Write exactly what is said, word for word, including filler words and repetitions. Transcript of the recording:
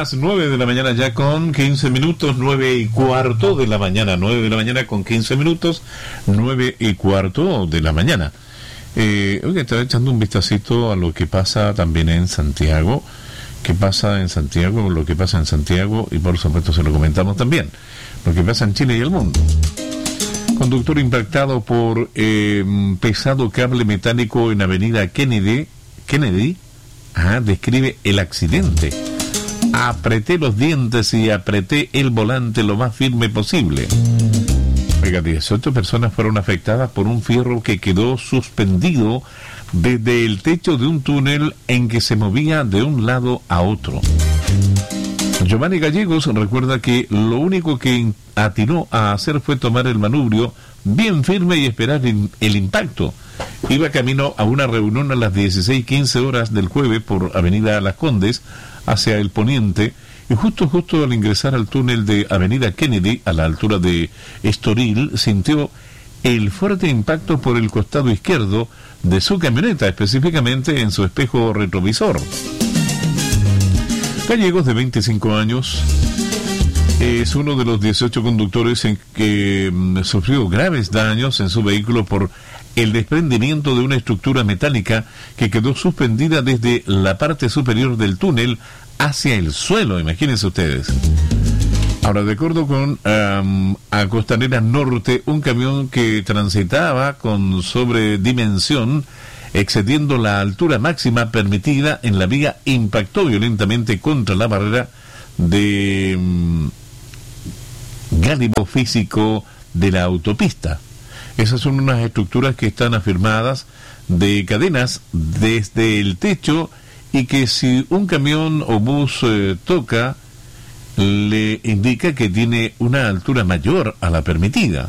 las nueve de la mañana ya con quince minutos, nueve y cuarto de la mañana, nueve de la mañana con quince minutos, nueve y cuarto de la mañana. Eh, oiga, estaba echando un vistacito a lo que pasa también en Santiago, qué pasa en Santiago, lo que pasa en Santiago, y por supuesto se lo comentamos también, lo que pasa en Chile y el mundo. Conductor impactado por eh, pesado cable metálico en avenida Kennedy, Kennedy, ah, describe el accidente. Apreté los dientes y apreté el volante lo más firme posible. Oiga, dieciocho personas fueron afectadas por un fierro que quedó suspendido desde el techo de un túnel en que se movía de un lado a otro. Giovanni Gallegos recuerda que lo único que atinó a hacer fue tomar el manubrio bien firme y esperar el impacto. Iba camino a una reunión a las dieciséis quince horas del jueves por Avenida Las Condes hacia el poniente, y justo justo al ingresar al túnel de Avenida Kennedy a la altura de Estoril sintió el fuerte impacto por el costado izquierdo de su camioneta, específicamente en su espejo retrovisor. Gallegos, de veinticinco años, es uno de los dieciocho conductores en que mm, sufrió graves daños en su vehículo por el desprendimiento de una estructura metálica que quedó suspendida desde la parte superior del túnel hacia el suelo, imagínense ustedes. Ahora, de acuerdo con um, a Costanera Norte, un camión que transitaba con sobredimensión, excediendo la altura máxima permitida en la vía, impactó violentamente contra la barrera de um, gálibo físico de la autopista. Esas son unas estructuras que están afirmadas de cadenas desde el techo, y que si un camión o bus eh, toca, le indica que tiene una altura mayor a la permitida.